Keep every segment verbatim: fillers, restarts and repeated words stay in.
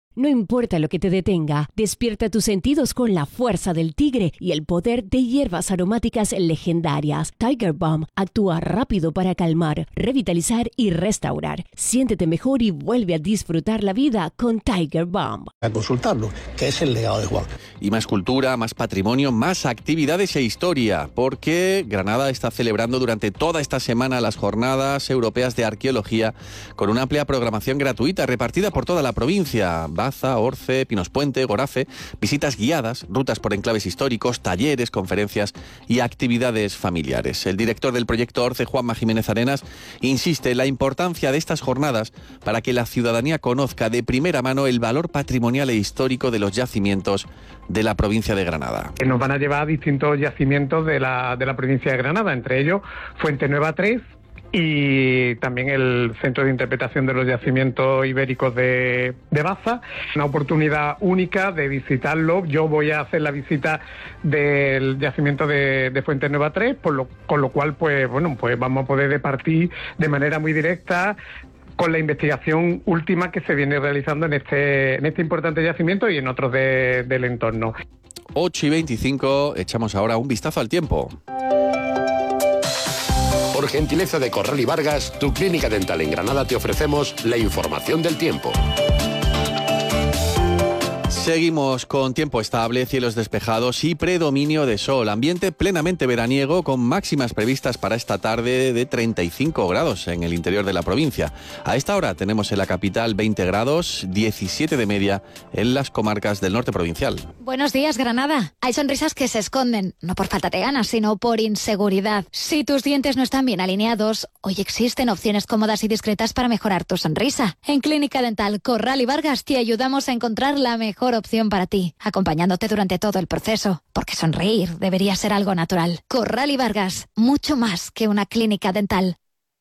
No importa lo que te detenga, despierta tus sentidos con la fuerza del tigre y el poder de hierbas aromáticas legendarias. Tiger Balm actúa rápido para calmar, revitalizar y restaurar. Siéntete mejor y vuelve a disfrutar la vida con Tiger Balm. A consultarlo, que es el legado de Juan. Y más cultura, más patrimonio, más actividades e historia, porque Granada está celebrando durante toda esta semana las Jornadas Europeas de Arqueología con una amplia programación gratuita repartida por toda la provincia. Baza, Orce, Pinospuente, Gorafe, visitas guiadas, rutas por enclaves históricos, talleres, conferencias y actividades familiares. El director del proyecto Orce, Juanma Jiménez Arenas, insiste en la importancia de estas jornadas para que la ciudadanía conozca de primera mano el valor patrimonial e histórico de los yacimientos de la provincia de Granada. Nos van a llevar a distintos yacimientos de la, de la provincia de Granada, entre ellos Fuente Nueva tres, y también el Centro de Interpretación de los Yacimientos Ibéricos de, de Baza. Una oportunidad única de visitarlo. Yo voy a hacer la visita del yacimiento de, de Fuente Nueva tres, por lo, con lo cual pues bueno pues vamos a poder departir de manera muy directa con la investigación última que se viene realizando en este, en este importante yacimiento y en otros de, del entorno. ocho y veinticinco, echamos ahora un vistazo al tiempo. Por gentileza de Corral y Vargas, tu clínica dental en Granada, te ofrecemos la información del tiempo. Seguimos con tiempo estable, cielos despejados y predominio de sol. Ambiente plenamente veraniego con máximas previstas para esta tarde de treinta y cinco grados en el interior de la provincia. A esta hora tenemos en la capital veinte grados, diecisiete de media en las comarcas del norte provincial. Buenos días, Granada. Hay sonrisas que se esconden, no por falta de ganas, sino por inseguridad. Si tus dientes no están bien alineados, hoy existen opciones cómodas y discretas para mejorar tu sonrisa. En Clínica Dental Corral y Vargas te ayudamos a encontrar la mejor opción para ti, acompañándote durante todo el proceso, porque sonreír debería ser algo natural. Corral y Vargas, mucho más que una clínica dental.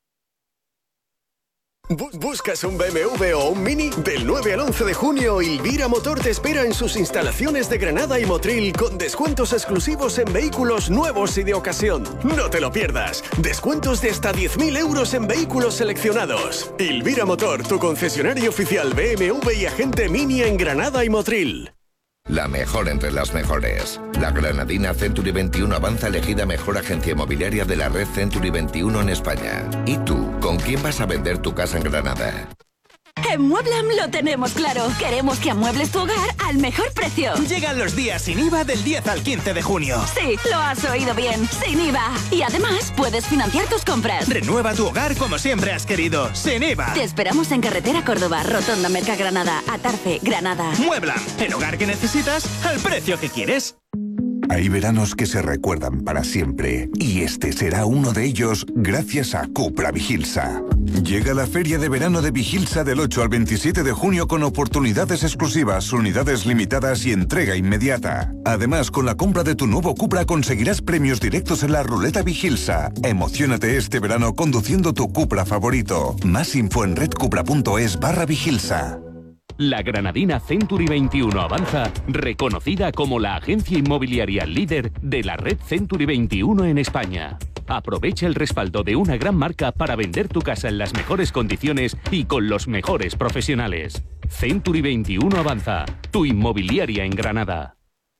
¿Buscas un B M W o un Mini? Del nueve al once de junio, Ilvira Motor te espera en sus instalaciones de Granada y Motril con descuentos exclusivos en vehículos nuevos y de ocasión. No te lo pierdas. Descuentos de hasta diez mil euros en vehículos seleccionados. Ilvira Motor, tu concesionario oficial B M W y agente Mini en Granada y Motril. La mejor entre las mejores. La granadina Century veintiuno Avanza, elegida mejor agencia inmobiliaria de la red Century veintiuno en España. ¿Y tú, con quién vas a vender tu casa en Granada? En Mueblam lo tenemos claro. Queremos que amuebles tu hogar al mejor precio. Llegan los días sin I V A del diez al quince de junio. Sí, lo has oído bien, sin I V A. Y además puedes financiar tus compras. Renueva tu hogar como siempre has querido, sin I V A. Te esperamos en Carretera Córdoba, Rotonda Mercagranada, Atarfe, Granada. Mueblam, el hogar que necesitas al precio que quieres. Hay veranos que se recuerdan para siempre, y este será uno de ellos gracias a Cupra Vigilsa. Llega la Feria de Verano de Vigilsa del ocho al veintisiete de junio con oportunidades exclusivas, unidades limitadas y entrega inmediata. Además, con la compra de tu nuevo Cupra conseguirás premios directos en la ruleta Vigilsa. Emociónate este verano conduciendo tu Cupra favorito. Más info en redcupra.es barra Vigilsa. La granadina Century veintiuno Avanza, reconocida como la agencia inmobiliaria líder de la red Century veintiuno en España. Aprovecha el respaldo de una gran marca para vender tu casa en las mejores condiciones y con los mejores profesionales. Century veintiuno Avanza, tu inmobiliaria en Granada.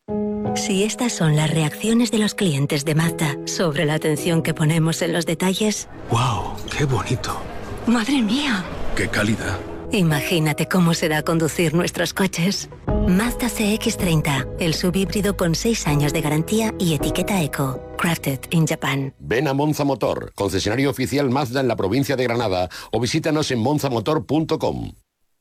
Si estas son las reacciones de los clientes de Mazda sobre la atención que ponemos en los detalles... ¡Wow! ¡Qué bonito! ¡Madre mía! ¡Qué calidad! Imagínate cómo será conducir nuestros coches. Mazda C X treinta, el subhíbrido con seis años de garantía y etiqueta Eco. Crafted in Japan. Ven a Monza Motor, concesionario oficial Mazda en la provincia de Granada, o visítanos en monza motor punto com.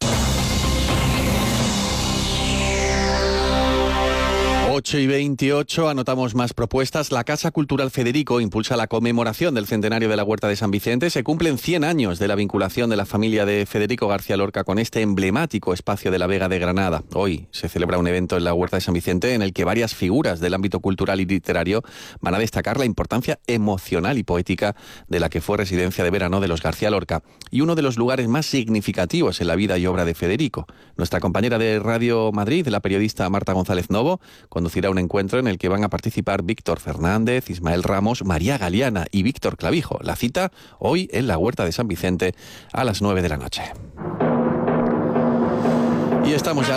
ocho y veintiocho, anotamos más propuestas. La Casa Cultural Federico impulsa la conmemoración del centenario de la Huerta de San Vicente. Se cumplen cien años de la vinculación de la familia de Federico García Lorca con este emblemático espacio de la Vega de Granada. Hoy se celebra un evento en la Huerta de San Vicente en el que varias figuras del ámbito cultural y literario van a destacar la importancia emocional y poética de la que fue residencia de verano de los García Lorca y uno de los lugares más significativos en la vida y obra de Federico. Nuestra compañera de Radio Madrid, la periodista Marta González Novo, conducirá un encuentro en el que van a participar Víctor Fernández, Ismael Ramos, María Galeana y Víctor Clavijo. La cita hoy en la Huerta de San Vicente a las nueve de la noche. Y estamos ya